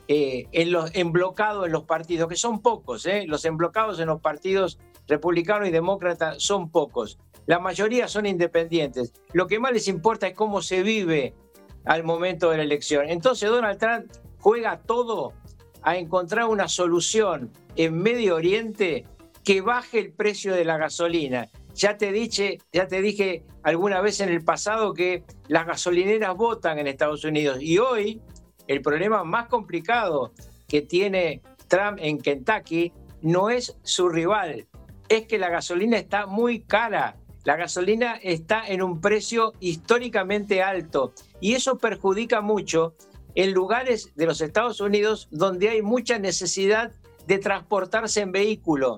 emblocados en los partidos, que son pocos, los emblocados en los partidos republicanos y demócratas son pocos. La mayoría son independientes. Lo que más les importa es cómo se vive al momento de la elección. Entonces Donald Trump juega todo a encontrar una solución en Medio Oriente que baje el precio de la gasolina. Ya te dije alguna vez en el pasado que las gasolineras votan en Estados Unidos y hoy el problema más complicado que tiene Trump en Kentucky no es su rival, es que la gasolina está muy cara. La gasolina está en un precio históricamente alto y eso perjudica mucho en lugares de los Estados Unidos donde hay mucha necesidad de transportarse en vehículo,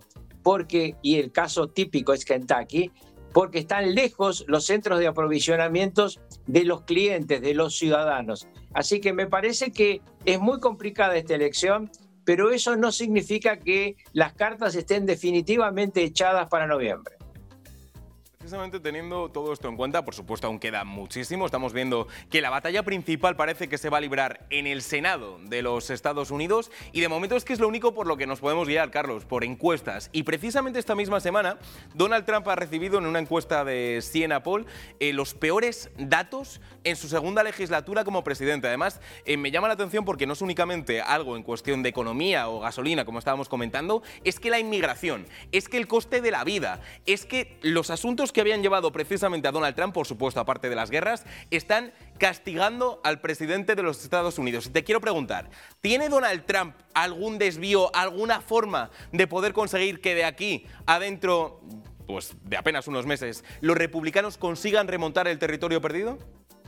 y el caso típico es Kentucky, porque están lejos los centros de aprovisionamientos de los clientes, de los ciudadanos. Así que me parece que es muy complicada esta elección, pero eso no significa que las cartas estén definitivamente echadas para noviembre. Precisamente teniendo todo esto en cuenta, por supuesto aún queda muchísimo, estamos viendo que la batalla principal parece que se va a librar en el Senado de los Estados Unidos y de momento es que es lo único por lo que nos podemos guiar, Carlos, por encuestas. Y precisamente esta misma semana Donald Trump ha recibido en una encuesta de Siena Poll los peores datos en su segunda legislatura como presidente. Además, me llama la atención porque no es únicamente algo en cuestión de economía o gasolina, como estábamos comentando, es que la inmigración, es que el coste de la vida, es que los asuntos que habían llevado precisamente a Donald Trump, por supuesto, aparte de las guerras, están castigando al presidente de los Estados Unidos. Y te quiero preguntar, ¿tiene Donald Trump algún desvío, alguna forma de poder conseguir que de aquí a dentro, pues de apenas unos meses, los republicanos consigan remontar el territorio perdido?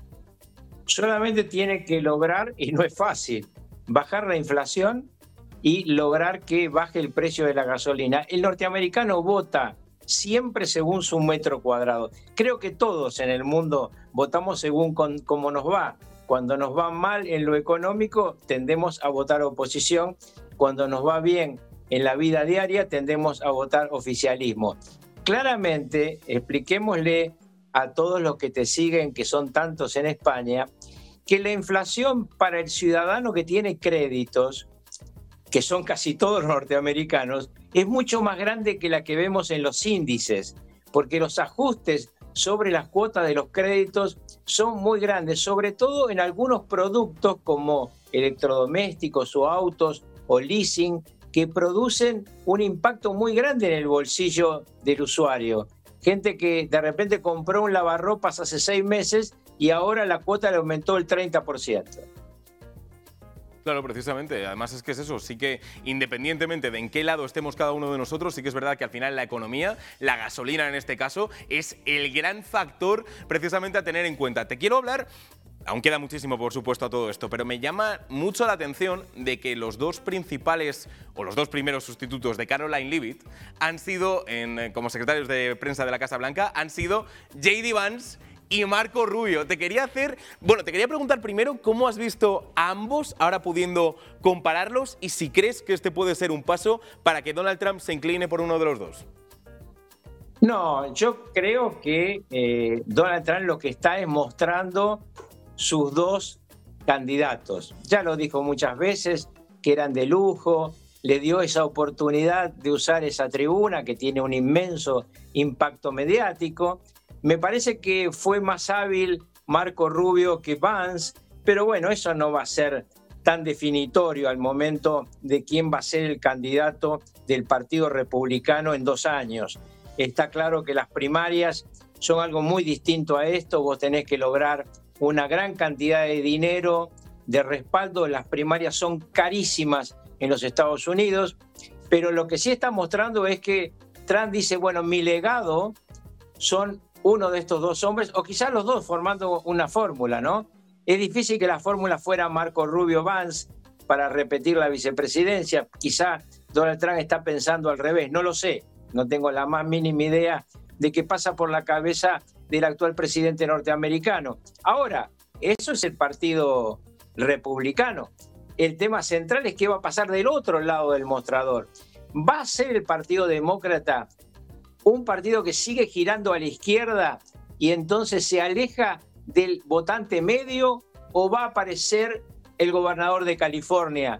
Solamente tiene que lograr, y no es fácil, bajar la inflación y lograr que baje el precio de la gasolina. El norteamericano vota siempre según su metro cuadrado. Creo que todos en el mundo votamos según cómo nos va. Cuando nos va mal en lo económico, tendemos a votar oposición. Cuando nos va bien en la vida diaria, tendemos a votar oficialismo. Claramente, expliquémosle a todos los que te siguen, que son tantos en España, que la inflación para el ciudadano que tiene créditos, que son casi todos norteamericanos, es mucho más grande que la que vemos en los índices, porque los ajustes sobre las cuotas de los créditos son muy grandes, sobre todo en algunos productos como electrodomésticos o autos o leasing, que producen un impacto muy grande en el bolsillo del usuario. Gente que de repente compró un lavarropas hace 6 meses y ahora la cuota le aumentó el 30%. Claro, precisamente. Además es que es eso, sí que independientemente de en qué lado estemos cada uno de nosotros, sí que es verdad que al final la economía, la gasolina en este caso, es el gran factor precisamente a tener en cuenta. Te quiero hablar, aún queda muchísimo por supuesto a todo esto, pero me llama mucho la atención de que los dos principales o los dos primeros sustitutos de Caroline Leavitt han sido, como secretarios de prensa de la Casa Blanca, han sido J.D. Vance y Marco Rubio. Te quería preguntar primero cómo has visto a ambos, ahora pudiendo compararlos, y si crees que este puede ser un paso para que Donald Trump se incline por uno de los dos. No, yo creo que Donald Trump lo que está es mostrando sus dos candidatos. Ya lo dijo muchas veces, que eran de lujo, le dio esa oportunidad de usar esa tribuna que tiene un inmenso impacto mediático. Me parece que fue más hábil Marco Rubio que Vance, pero bueno, eso no va a ser tan definitorio al momento de quién va a ser el candidato del Partido Republicano en 2 años. Está claro que las primarias son algo muy distinto a esto. Vos tenés que lograr una gran cantidad de dinero, de respaldo. Las primarias son carísimas en los Estados Unidos, pero lo que sí está mostrando es que Trump dice, bueno, mi legado son uno de estos dos hombres, o quizás los dos formando una fórmula, ¿no? Es difícil que la fórmula fuera Marco Rubio Vance para repetir la vicepresidencia. Quizá Donald Trump está pensando al revés, no lo sé. No tengo la más mínima idea de qué pasa por la cabeza del actual presidente norteamericano. Ahora, eso es el Partido Republicano. El tema central es qué va a pasar del otro lado del mostrador. ¿Va a ser el Partido Demócrata un partido que sigue girando a la izquierda y entonces se aleja del votante medio, o va a aparecer el gobernador de California,